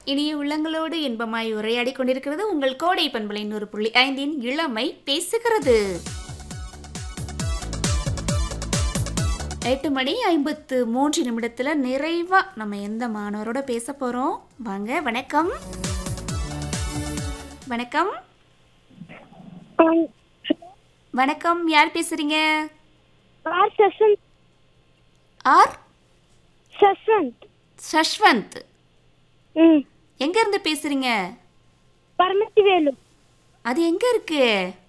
இனிய உள்ளங்களோடு இன்பமாய் உரையாடி கொண்டிருக்கிறது உங்கள் கோடை பண்பலை 100.5 இளமை பேசுகிறது. 8:53 நிறைவா நம்ம எந்த மாணவரோட பேச போறோம்? வாங்க. வணக்கம். வணக்கம். வணக்கம். யார் பேசுறீங்க? ஆர் சஷ்வந்த். எங்க இருந்து பேசுறீங்க? பரமத்திவேலு. அது எங்க இருக்கு?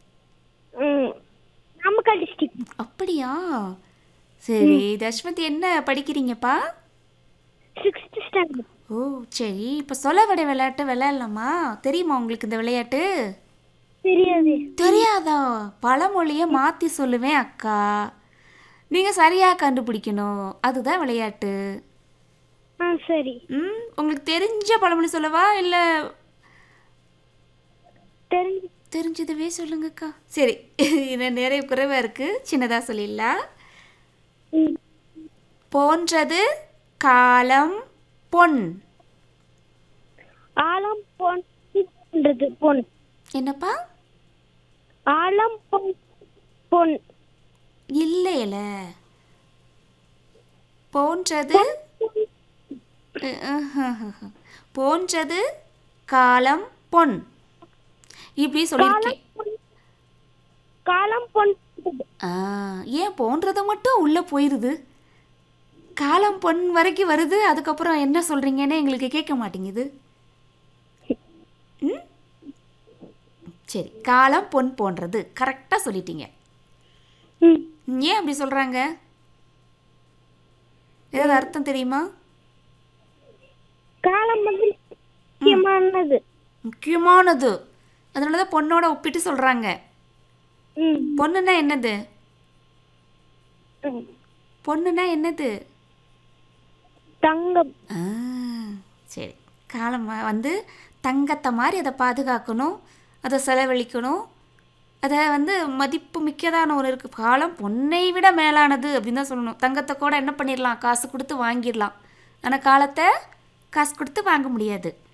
நாமக்கல் டிஸ்ட்ரிக்ட். அப்படியா? சரி. தஷ்வந்த் என்ன படிக்கிறீங்கப்பா? 6th standard. ஓ சரி. இப்போ சொலவடை விளையாட்டு விளையாடலாமா? தெரியுமா உங்களுக்கு இந்த விளையாட்டு? தெரியாது. தெரியாதா? பழமொழியை மாற்றி சொல்லுவேன் அக்கா, நீங்கள் சரியாக கண்டுபிடிக்கணும். அதுதான் விளையாட்டு. சரி. உங்களுக்கு தெரிஞ்ச பழமொழி சொல்லவா இல்லை தெரிஞ்சதுவே சொல்லுங்கக்கா? சரி, இன்னும் நிறைய குறைவாக இருக்குது, சின்னதாக சொல்லிடலாம். போன்றது காலம் பொன். ஆலம் பொன்றது பொன். என்னப்பா? ஆலம் பொன் இல்லையில. போன்றது போன்றது காலம் பொன், இப்படி சொல்லியிருக்கேன். காலம் பொன். ஏன் போன்றது மட்டும் உள்ளே போயிடுது, காலம் பொன் வரைக்கும் வருது, அதுக்கப்புறம் என்ன சொல்கிறீங்கன்னு எங்களுக்கு கேட்க மாட்டேங்குது. சரி, காலம் பொன் போன்றது கரெக்டாக சொல்லிட்டீங்க. ஏன் அப்படி சொல்கிறாங்க? ஏதாவது அர்த்தம் தெரியுமா? காலம் வந்து முக்கியமானது. முக்கியமானது, அதனால தான் பொண்ணோட ஒப்பிட்டு சொல்கிறாங்க. பொண்ணுன்னா என்னது? பொண்ணுன்னா என்னது? தங்கம். சரி, காலம் வந்து தங்கத்தை மாதிரி அதை பாதுகாக்கணும், அதை செலவழிக்கணும், அதை வந்து மதிப்பு மிக்கதான ஒரு இருக்குது. காலம் பொன்னை விட மேலானது அப்படின்னு தான் சொல்லணும். தங்கத்தை கூட என்ன பண்ணிடலாம், காசு கொடுத்து வாங்கிடலாம். ஆனால் காலத்தை காசு கொடுத்து வாங்க முடியாது.